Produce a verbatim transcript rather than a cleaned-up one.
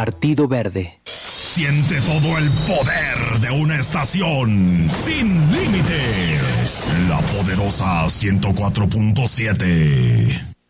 Partido Verde. Siente todo el poder de una estación sin límites. La poderosa ciento cuatro punto siete.